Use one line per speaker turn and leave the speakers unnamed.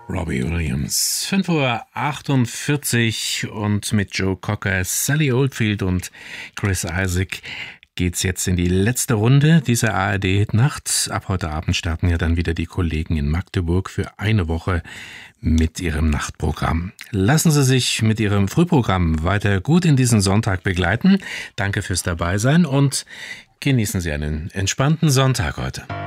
Robbie Williams. 5:48 Uhr und mit Joe Cocker, Sally Oldfield und Chris Isaak geht's jetzt in die letzte Runde dieser ARD-Hit-Nacht. Ab heute Abend starten ja dann wieder die Kollegen in Magdeburg für eine Woche mit ihrem Nachtprogramm. Lassen Sie sich mit Ihrem Frühprogramm weiter gut in diesen Sonntag begleiten. Danke fürs Dabeisein und genießen Sie einen entspannten Sonntag heute.